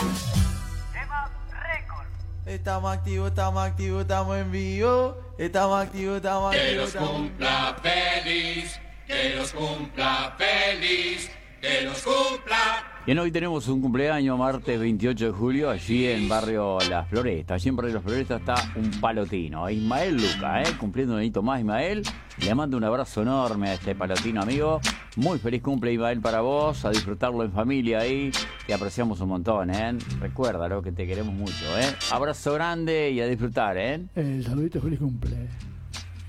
Estamos activos, estamos en vivo. Estamos activos. Que los cumpla feliz, que los cumpla feliz, que los cumpla. Bien, hoy tenemos un cumpleaños, martes 28 de julio, allí en barrio Las Florestas. Allí en barrio Las Florestas está un palotino, Ismael Luca, cumpliendo un añito más, Ismael. Le mando un abrazo enorme a este palotino, amigo. Muy feliz cumple, Ismael, para vos. A disfrutarlo en familia ahí. Te apreciamos un montón, Recuérdalo que te queremos mucho, Abrazo grande y a disfrutar, Saludito, feliz cumple.